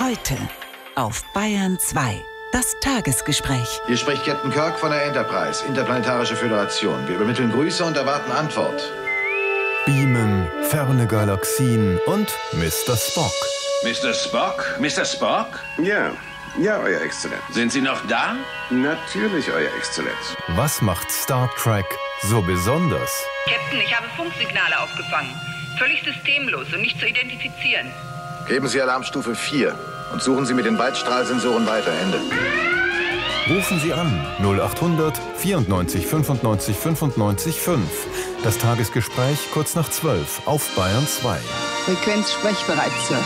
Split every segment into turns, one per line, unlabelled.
Heute auf Bayern 2. Das Tagesgespräch.
Hier spricht Captain Kirk von der Enterprise, Interplanetarische Föderation. Wir übermitteln Grüße und erwarten Antwort.
Beamen, ferne Galaxien und Mr. Spock.
Mr. Spock? Mr. Spock?
Ja, Euer Exzellenz.
Sind Sie noch da?
Natürlich, Euer Exzellenz.
Was macht Star Trek so besonders?
Captain, ich habe Funksignale aufgefangen. Völlig systemlos und nicht zu identifizieren.
Geben Sie Alarmstufe 4 und suchen Sie mit den Weitstrahlsensoren weiter. Ende.
Rufen Sie an 0800 94 95 95 5. Das Tagesgespräch kurz nach 12 auf Bayern 2.
Frequenz sprechbereit, Sir.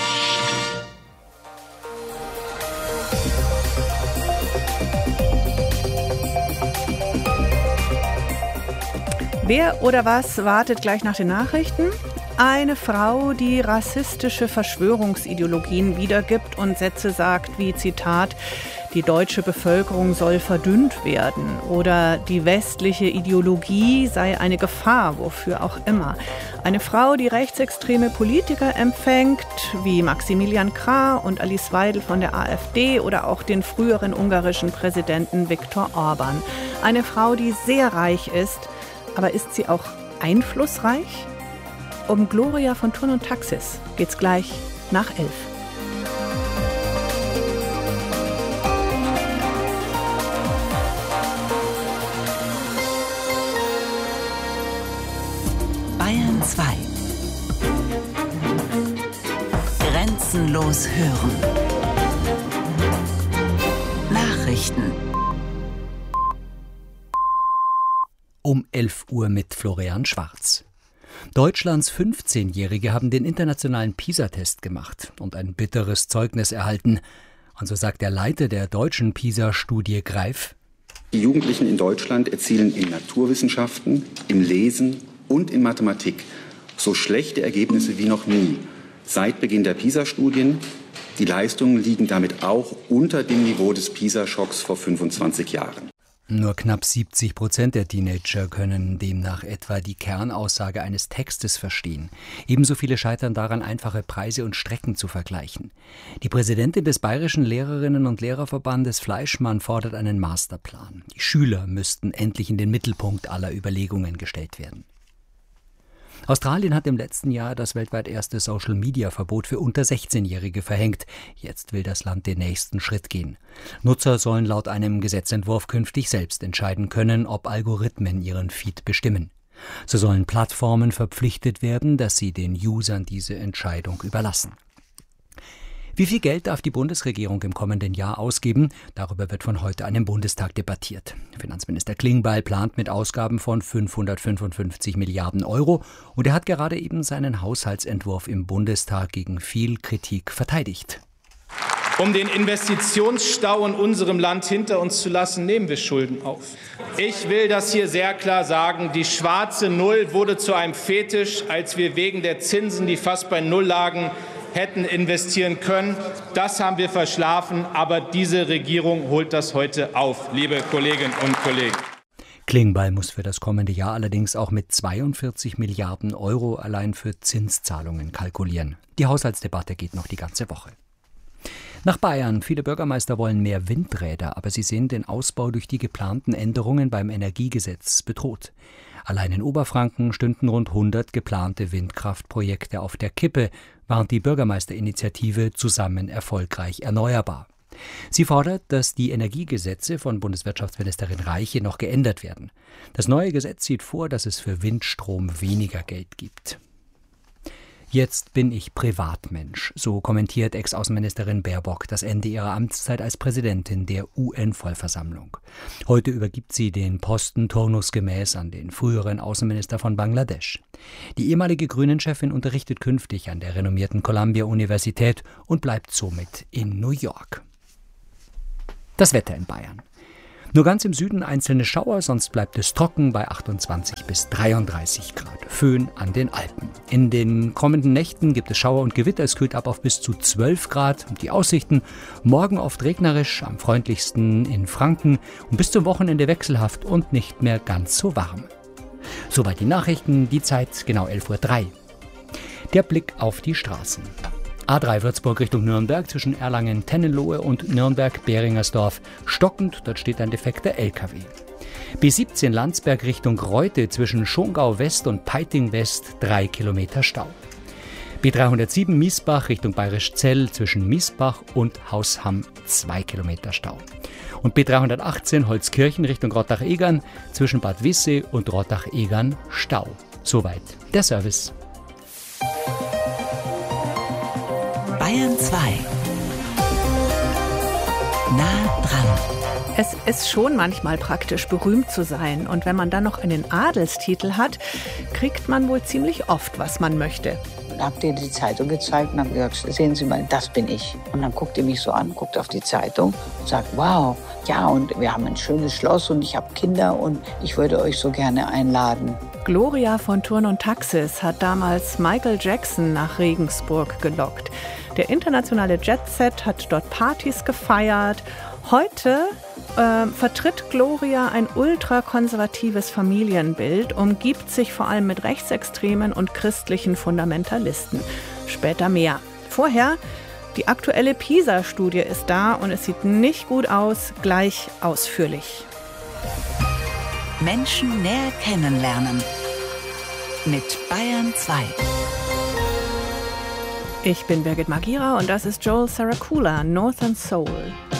Wer oder was wartet gleich nach den Nachrichten? Eine Frau, die rassistische Verschwörungsideologien wiedergibt und Sätze sagt wie, Zitat, die deutsche Bevölkerung soll verdünnt werden oder die westliche Ideologie sei eine Gefahr, wofür auch immer. Eine Frau, die rechtsextreme Politiker empfängt, wie Maximilian Krah und Alice Weidel von der AfD oder auch den früheren ungarischen Präsidenten Viktor Orban. Eine Frau, die sehr reich ist, aber ist sie auch einflussreich? Um Gloria von Thurn und Taxis geht's gleich nach 11.
Bayern 2. Grenzenlos hören. Nachrichten.
Um 11 Uhr mit Florian Schwarz. Deutschlands 15-Jährige haben den internationalen PISA-Test gemacht und ein bitteres Zeugnis erhalten. Und so sagt der Leiter der deutschen PISA-Studie Greif:
Die Jugendlichen in Deutschland erzielen in Naturwissenschaften, im Lesen und in Mathematik so schlechte Ergebnisse wie noch nie. Seit Beginn der PISA-Studien. Die Leistungen liegen damit auch unter dem Niveau des PISA-Schocks vor 25 Jahren.
Nur knapp 70% der Teenager können demnach etwa die Kernaussage eines Textes verstehen. Ebenso viele scheitern daran, einfache Preise und Strecken zu vergleichen. Die Präsidentin des Bayerischen Lehrerinnen- und Lehrerverbandes Fleischmann fordert einen Masterplan. Die Schüler müssten endlich in den Mittelpunkt aller Überlegungen gestellt werden. Australien hat im letzten Jahr das weltweit erste Social-Media-Verbot für unter 16-Jährige verhängt. Jetzt will das Land den nächsten Schritt gehen. Nutzer sollen laut einem Gesetzentwurf künftig selbst entscheiden können, ob Algorithmen ihren Feed bestimmen. So sollen Plattformen verpflichtet werden, dass sie den Usern diese Entscheidung überlassen. Wie viel Geld darf die Bundesregierung im kommenden Jahr ausgeben? Darüber wird von heute an im Bundestag debattiert. Finanzminister Klingbeil plant mit Ausgaben von 555 Milliarden Euro und er hat gerade eben seinen Haushaltsentwurf im Bundestag gegen viel Kritik verteidigt.
Um den Investitionsstau in unserem Land hinter uns zu lassen, nehmen wir Schulden auf. Ich will das hier sehr klar sagen. Die schwarze Null wurde zu einem Fetisch, als wir wegen der Zinsen, die fast bei Null lagen, hätten investieren können. Das haben wir verschlafen, aber diese Regierung holt das heute auf, liebe Kolleginnen und Kollegen.
Klingbeil muss für das kommende Jahr allerdings auch mit 42 Milliarden Euro allein für Zinszahlungen kalkulieren. Die Haushaltsdebatte geht noch die ganze Woche. Nach Bayern. Viele Bürgermeister wollen mehr Windräder, aber sie sehen den Ausbau durch die geplanten Änderungen beim Energiegesetz bedroht. Allein in Oberfranken stünden rund 100 geplante Windkraftprojekte auf der Kippe, warnt die Bürgermeisterinitiative Zusammen erfolgreich erneuerbar. Sie fordert, dass die Energiegesetze von Bundeswirtschaftsministerin Reiche noch geändert werden. Das neue Gesetz sieht vor, dass es für Windstrom weniger Geld gibt. Jetzt bin ich Privatmensch, so kommentiert Ex-Außenministerin Baerbock das Ende ihrer Amtszeit als Präsidentin der UN-Vollversammlung. Heute übergibt sie den Posten turnusgemäß an den früheren Außenminister von Bangladesch. Die ehemalige Grünen-Chefin unterrichtet künftig an der renommierten Columbia-Universität und bleibt somit in New York. Das Wetter in Bayern. Nur ganz im Süden einzelne Schauer, sonst bleibt es trocken bei 28 bis 33 Grad. Föhn an den Alpen. In den kommenden Nächten gibt es Schauer und Gewitter. Es kühlt ab auf bis zu 12 Grad. Und die Aussichten: morgen oft regnerisch, am freundlichsten in Franken und bis zum Wochenende wechselhaft und nicht mehr ganz so warm. Soweit die Nachrichten, die Zeit genau 11:03 Uhr. Der Blick auf die Straßen. A3 Würzburg Richtung Nürnberg zwischen Erlangen-Tennenlohe und Nürnberg-Beringersdorf. Stockend, dort steht ein defekter LKW. B17 Landsberg Richtung Reute zwischen Schongau West und Peiting West 3 Kilometer Stau. B307 Miesbach Richtung Bayerisch Zell zwischen Miesbach und Hausham 2 Kilometer Stau. Und B318 Holzkirchen Richtung Rottach-Egern zwischen Bad Wissee und Rottach-Egern Stau. Soweit der Service.
Bayern 2. Nah dran.
Es ist schon manchmal praktisch, berühmt zu sein. Und wenn man dann noch einen Adelstitel hat, kriegt man wohl ziemlich oft, was man möchte.
Habt ihr die Zeitung gezeigt und habt gesagt, sehen Sie mal, das bin ich. Und dann guckt ihr mich so an, guckt auf die Zeitung und sagt, wow, ja, und wir haben ein schönes Schloss und ich habe Kinder und ich würde euch so gerne einladen.
Gloria von Thurn und Taxis hat damals Michael Jackson nach Regensburg gelockt. Der internationale Jetset hat dort Partys gefeiert. Heute vertritt Gloria ein ultrakonservatives Familienbild, umgibt sich vor allem mit Rechtsextremen und christlichen Fundamentalisten. Später mehr. Vorher, die aktuelle PISA-Studie ist da und es sieht nicht gut aus, gleich ausführlich.
Menschen näher kennenlernen. Mit Bayern 2.
Ich bin Birgit Magira und das ist Joel Saracula, Northern Soul.